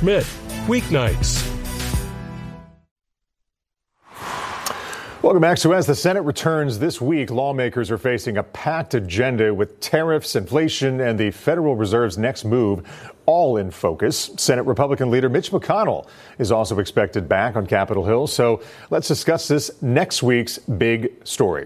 Schmidt, weeknights. Welcome back. So as the Senate returns this week, lawmakers are facing a packed agenda with tariffs, inflation, and the Federal Reserve's next move all in focus. Senate Republican leader Mitch McConnell is also expected back on Capitol Hill. So let's discuss this next week's big story.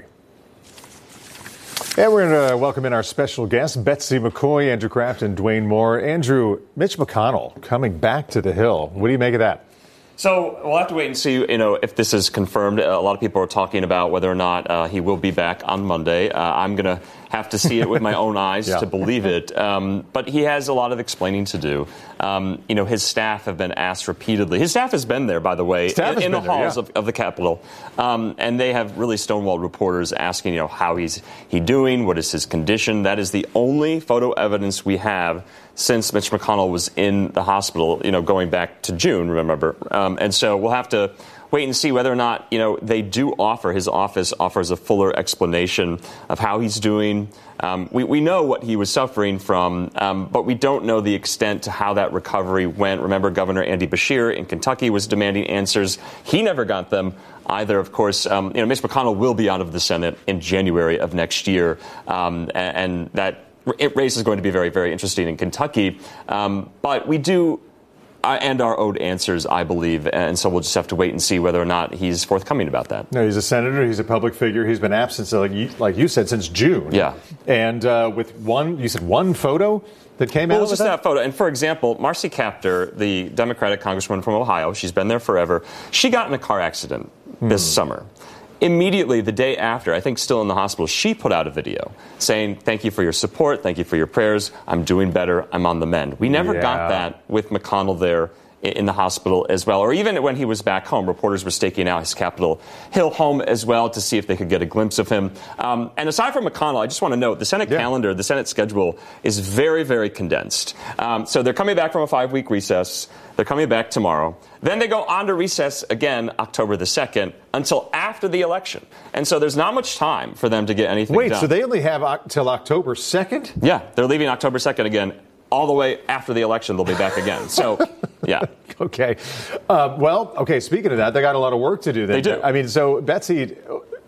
And we're going to welcome in our special guests, Betsy McCoy, Andrew Kraft, and Dwayne Moore. Andrew, Mitch McConnell coming back to the Hill. What do you make of that? So we'll have to wait and see, if this is confirmed. A lot of people are talking about whether or not he will be back on Monday. I'm going to have to see it with my own eyes to believe it. But he has a lot of explaining to do. His staff have been asked repeatedly. His staff has been there, by the way, in the halls of the Capitol. And they have really stonewalled reporters asking, how he's doing, what is his condition. That is the only photo evidence we have since Mitch McConnell was in the hospital, going back to June, remember. And so we'll have to wait and see whether or not, they do offer, his office offers a fuller explanation of how he's doing. We know what he was suffering from, but we don't know the extent to how that recovery went. Remember, Governor Andy Beshear in Kentucky was demanding answers. He never got them either. Of course, Mitch McConnell will be out of the Senate in January of next year, and that race is going to be very, very interesting in Kentucky. But we do and are owed answers, I believe. And so we'll just have to wait and see whether or not he's forthcoming about that. No, he's a senator. He's a public figure. He's been absent, like you said, since June. Yeah. And with one photo that came out? Well, just that photo. And for example, Marcy Kaptur, the Democratic congresswoman from Ohio, she's been there forever. She got in a car accident this summer. Immediately, the day after, I think still in the hospital, she put out a video saying, thank you for your support, thank you for your prayers, I'm doing better, I'm on the mend. We never got that with McConnell there in the hospital as well, or even when he was back home. Reporters were staking out his Capitol Hill home as well to see if they could get a glimpse of him. And aside from McConnell, I just want to note the Senate calendar, the Senate schedule is very, very condensed. So they're coming back from a 5-week recess. They're coming back tomorrow. Then they go on to recess again October the 2nd until after the election. And so there's not much time for them to get anything done. Wait, so they only have till October 2nd? Yeah, they're leaving October 2nd again. All the way after the election, they'll be back again. So, yeah. Okay. Speaking of that, they got a lot of work to do. They do. I mean, so, Betsy,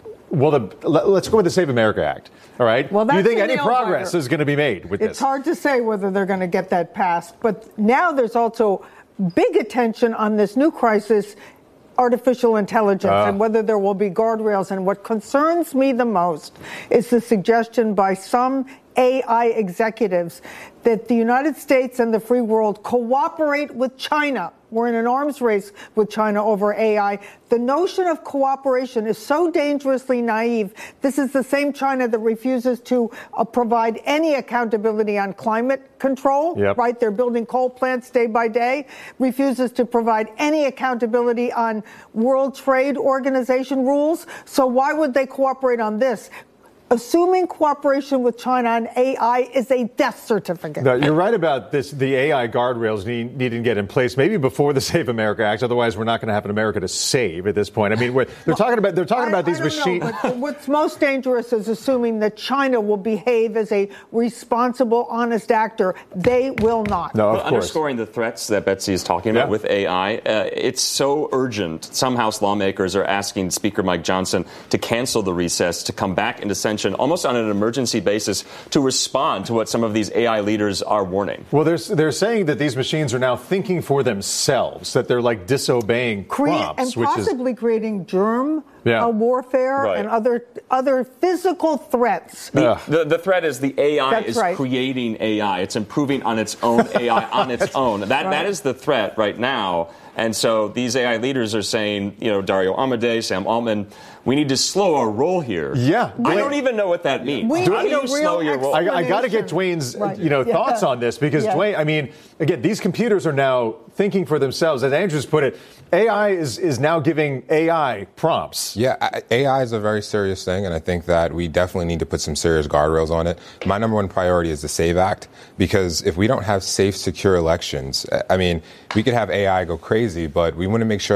let's go with the Save America Act. All right? Well, do you think any progress is going to be made with this? It's hard to say whether they're going to get that passed. But now there's also big attention on this new crisis, artificial intelligence, and whether there will be guardrails. And what concerns me the most is the suggestion by some AI executives that the United States and the free world cooperate with China. We're in an arms race with China over AI. The notion of cooperation is so dangerously naive. This is the same China that refuses to provide any accountability on climate control, right? They're building coal plants day by day, refuses to provide any accountability on World Trade Organization rules. So why would they cooperate on this? Assuming cooperation with China on AI is a death certificate. No, you're right about this. The AI guardrails need to get in place maybe before the Save America Act. Otherwise, we're not going to have an America to save at this point. I mean, they're talking about these machines. What's most dangerous is assuming that China will behave as a responsible, honest actor. They will not. No, of course. Underscoring the threats that Betsy is talking about with AI, it's so urgent. Some House lawmakers are asking Speaker Mike Johnson to cancel the recess, to come back into session almost on an emergency basis to respond to what some of these AI leaders are warning. Well, they're saying that these machines are now thinking for themselves, that they're like disobeying prompts. And possibly creating germ warfare and other physical threats. The threat is the AI creating AI. It's improving on its own AI on its own. That is the threat right now. And so these AI leaders are saying, Dario Amodei, Sam Altman, we need to slow our roll here. Yeah. I don't even know what that means. How do you slow your roll? I got to get Dwayne's thoughts on this because, Dwayne, I mean, again, these computers are now thinking for themselves. As Andrew's put it, AI is now giving AI prompts. Yeah, AI is a very serious thing, and I think that we definitely need to put some serious guardrails on it. My number one priority is the SAVE Act, because if we don't have safe, secure elections, I mean, we could have AI go crazy, but we want to make sure